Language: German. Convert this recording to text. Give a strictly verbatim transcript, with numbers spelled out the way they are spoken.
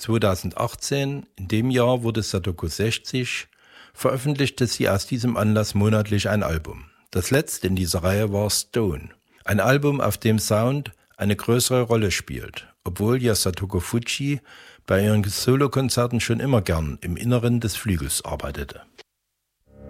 zweitausendachtzehn, in dem Jahr wurde Satoko sechzig, veröffentlichte sie aus diesem Anlass monatlich ein Album. Das letzte in dieser Reihe war Stone, ein Album, auf dem Sound eine größere Rolle spielt, obwohl ja Satoko Fujii bei ihren Solokonzerten schon immer gern im Inneren des Flügels arbeitete.